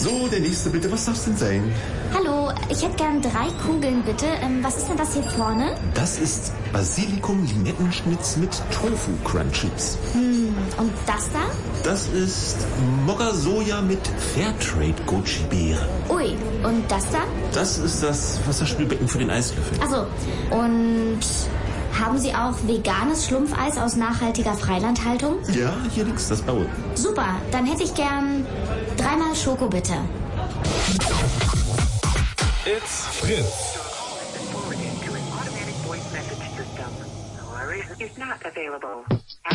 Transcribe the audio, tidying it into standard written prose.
So, der nächste bitte. Was darf's denn sein? Hallo, ich hätte gern 3 Kugeln, bitte. Was ist denn das hier vorne? Das ist Basilikum-Limettenschnitz mit Tofu-Crunchies. Und das da? Das ist Mokka-Soja mit Fairtrade-Goji-Beere. Ui, und das da? Das ist das Wasserspülbecken für den Eislöffel. Achso, und haben Sie auch veganes Schlumpfeis aus nachhaltiger Freilandhaltung? Ja, hier links, das blaue. Super, dann hätte ich gern 3-mal Schoko, bitte. It's Fritz. Is not available.